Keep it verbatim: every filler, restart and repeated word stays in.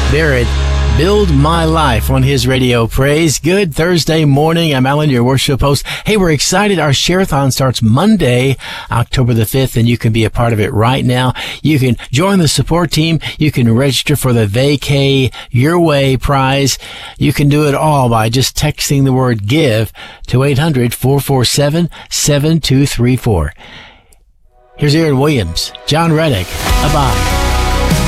Barrett, Build My Life on his radio praise. Good Thursday morning. I'm Alan, your worship host. Hey, we're excited. Our Share-a-thon starts Monday, October the fifth, and you can be a part of it right now. You can join the support team. You can register for the Vacay Your Way prize. You can do it all by just texting the word GIVE to eight hundred, four four seven, seven two three four. Here's Aaron Williams, John Reddick. Bye-bye.